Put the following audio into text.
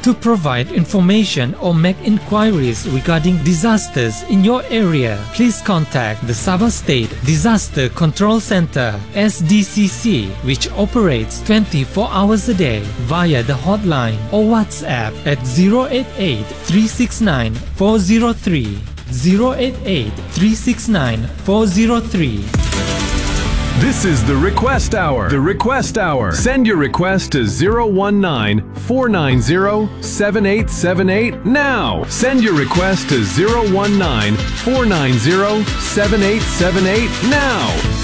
To provide information or make inquiries regarding disasters in your area, please contact the Sabah State Disaster Control Center (SDCC), which operates 24 hours a day via the hotline or WhatsApp at 088-369-403, 088-369-403. This is the Request Hour. The Request Hour. Send your request to 019-490-7878 now. Send your request to 019-490-7878 now.